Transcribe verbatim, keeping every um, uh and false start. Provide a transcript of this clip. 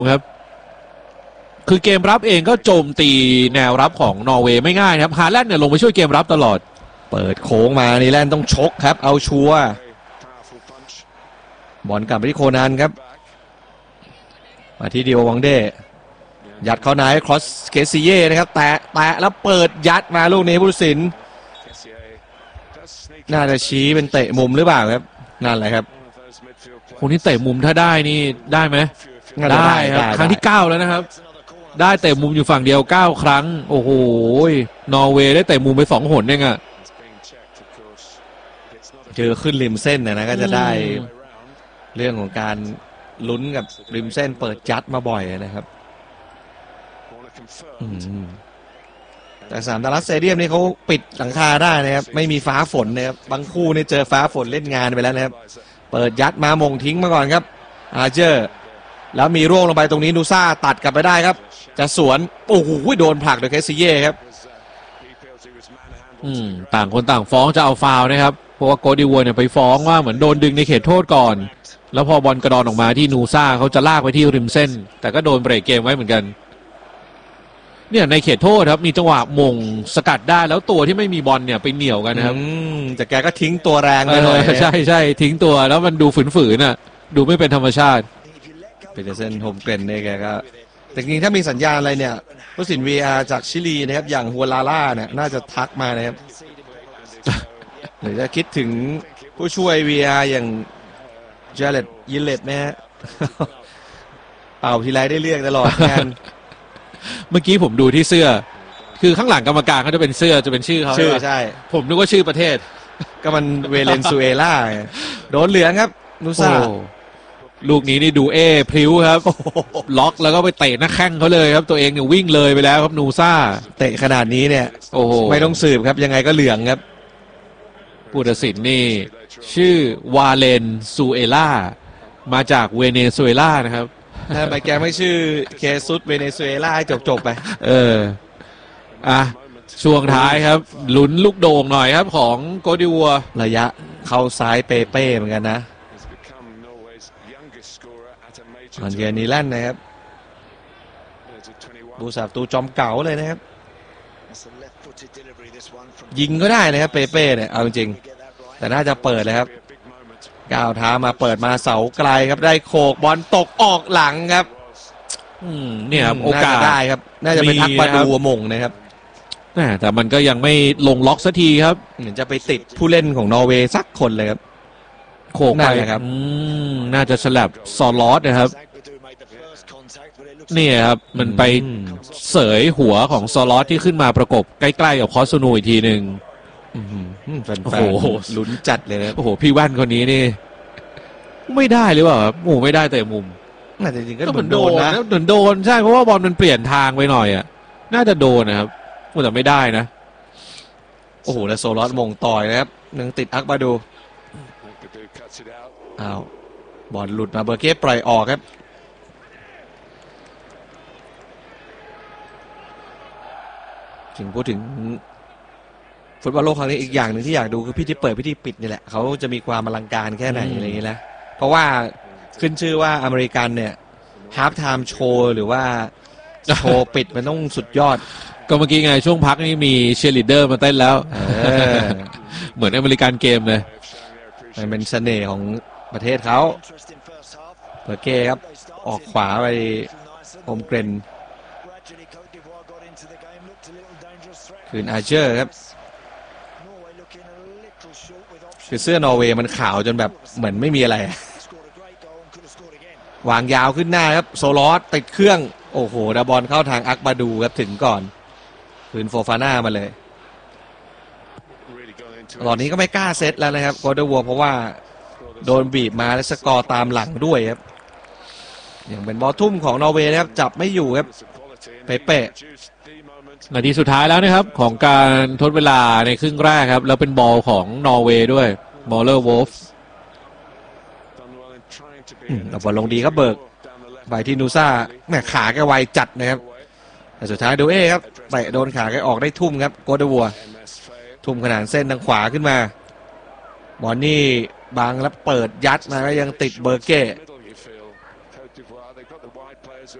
ครับคือเกมรับเองก็โจมตีแนวรับของนอร์เวย์ไม่ง่ายครับฮาแลนด์เนี่ยลงไปช่วยเกมรับตลอดเปิดโค้งมานีแลนด์ต้องชกครับเอาชัวร์บอลกลับไปที่โคนันครับมาที่ดิโอวังเดยัดเข้าในครอสเคซิเย่นะครับแตะแตะแล้วเปิดยัดมาลูกนี้ผู้ตัดสินน่าจะชี้เป็นเตะมุมหรือเปล่าครับนั่นแหละครับคนที่เตะมุมถ้าได้นี่ได้ไหมได้ครับครั้งที่เก้าแล้วนะครับได้เตะมุมอยู่ฝั่งเดียวเก้าครั้งโอ้โหนอร์เวย์ได้เตะมุมไปสองหนเองอะเจอขึ้นริมเส้นนะนะก็จะได้เรื่องของการลุ้นกับริมเส้นเปิดยัดมาบ่อยนะครับแต่สนามดัลลัสสเตเดียมนี่เขาปิดหลังคาได้นะครับไม่มีฟ้าฝนนะครับบางคู่นี่เจอฟ้าฝนเล่นงานไปแล้วนะครับเปิดยัดมามงทิ้งมาก่อนครับอาร์เจอร์แล้วมีร่วงลงไปตรงนี้นูซ่าตัดกลับไปได้ครับจะสวนโอ้โหโดนผลักโดยเคซิเย่ครับอืมต่างคนต่างฟ้องจะเอาฟาวล์นะครับเพราะว่าโกดิวัวเนี่ยไปฟ้องว่าเหมือนโดนดึงในเขตโทษก่อนแล้วพอบอลกระดอนออกมาที่นูซ่าเขาจะลากไปที่ริมเส้นแต่ก็โดนเบรกเกมไว้เหมือนกันเนี่ยในเขตโทษครับมีจังหวะมงสกัดได้แล้วตัวที่ไม่มีบอลเนี่ยไปเหนี่ยวกันนะครับแต่แกก็ทิ้งตัวแรงไปเลยใช่ใช่ทิ้งตัวแล้วมันดูฝืนๆน่ะดูไม่เป็นธรรมชาติเป็นเส้นโฮมเกรนเนี่ยแกก็แต่จริงๆถ้ามีสัญญาณอะไรเนี่ยผู้สิน วี อาร์ จากชิลีนะครับอย่างฮัวลาล่าเนี่ยน่าจะทักมานะครับหรือจะคิดถึงผู้ช่วย วี อาร์ อย่างเจเลตยินเลตไหมฮะเป่าทีไรได้เรียกตลอดงานเมื่อกี้ผมดูที่เสื้อคือข้างหลังกรรมการเขาจะเป็นเสื้อจะเป็นชื่อเขาชื่อใช่ผมนึกว่าชื่อประเทศก็มันเวเลนซุเอลาโดนเหลืองครับนูซ่าลูกนี้นี่ดูเอพริ้วครับล็อกแล้วก็ไปเตะหน้าแข้งเขาเลยครับตัวเองเนี่ยวิ่งเลยไปแล้วครับนูซ่าเตะขนาดนี้เนี่ยโอ้โหไม่ต้องสืบครับยังไงก็เหลืองครับผู้ตัดสินนี่ชื่อวาเลนซูเอล่ามาจากเวเนซุเอลานะครับทำไมแกไม่ชื่อเคซุสเวเนซุเอลาให้จบๆไปเอออ่ะช่วงท้ายครับลุ้นลูกโด่งหน่อยครับของโกดิวัวระยะเข้าซ้ายเป๊ะๆเหมือนกันนะอันเกนีแลนด์นะครับบูสาตูจอมเก่าเลยนะครับยิงก็ได้นะครับเป๊ะๆเนี่ยเอาจริงๆแต่น่าจะเปิดเลยครับก้าวเท้ามาเปิดมาเสาไกลครับได้โขกบอลตกออกหลังครับอืมเนี่ยครับโอกาสได้ครับน่าจะเป็นทักบาดูมงนะครับแต่มันก็ยังไม่ลงล็อกสักทีครับเหมือนจะไปติดผู้เล่นของนอร์เวย์สักคนเลยครับโขกไปครับน่าจะฉลับซอลอสนะครับนี่ครับมันไปเสยหัวของซอลอสที่ขึ้นมาประกบใกล้ๆกับคอสโนอีกทีหนึ่งโอ้โหลุ้นจัดเลยนะโอ้โหพี่แว่นคนนี้นี่ไม่ได้หรือเปล่าครับโอ้ไม่ได้แต่มุมน่าจะจริงก็เหมือนโดนนะเหมือนโดนใช่เพราะว่าบอลมันเปลี่ยนทางไปหน่อยอ่ะน่าจะโดนนะครับแต่ไม่ได้นะโอ้โหแล้วโซลอสมงต่อยนะครับหนึ่งติดอักบาดูอ้าวบอลหลุดมาเบอร์เก้ปล่อยออกครับถึงพูดถึงฟุตบอลโลกครั้งนี้อีกอย่างหนึ่งที่อยากดูคือพิธีเปิดพิธีปิดนี่แหละเขาจะมีความอลังการแค่ไหนอะไรอย่างนี้นะเพราะว่าขึ้นชื่อว่าอเมริกันเนี่ยฮาล์ฟไทม์โชว์หรือว่าโชว์ปิดมันต้องสุดยอดก็เมื่อกี้ไงช่วงพักนี่มีเชียร์ลีดเดอร์มาเต้นแล้วเหมือนอเมริกันเกมเลยมันเป็นเสน่ห์ของประเทศเขาเบอร์เก้ครับออกขวาไปโฮมเกรนคืนอาร์เชอร์ครับคือเสื้อนอร์เวย์มันขาวจนแบบเหมือนไม่มีอะไรวางยาวขึ้นหน้าครับโซลอสติดเครื่องโอ้โหดาบอลเข้าทางอักบาดูครับถึงก่อนคืนโฟฟาน่ามาเลยตอนนี้ก็ไม่กล้าเซตแล้วนะครับโกลเด้นวัวเพราะว่าโดนบีบมาและสกอร์ตามหลังด้วยครับอย่างเป็นบอลทุ่มของนอร์เวย์นะครับจับไม่อยู่ครับเป๊ะๆนาทีสุดท้ายแล้วนะครับของการทดเวลาในครึ่งแรกครับแล้วเป็นบอลของนอร์เวย์ด้วยบอลเลอร์วอลฟ์เอาบอลลงดีครับเบิร์กไปที่นูซ่าแม่ขาแกไวจัดนะครับแต่สุดท้ายดูเอครับเตะโดนขาแกออกได้ทุ่มครับโกลเด้นวัวทุ่มขนานเส้นทางขวาขึ้นมาบอลนี่บางแล้วเปิดยัดมาแล้วยังติดเบอร์เก้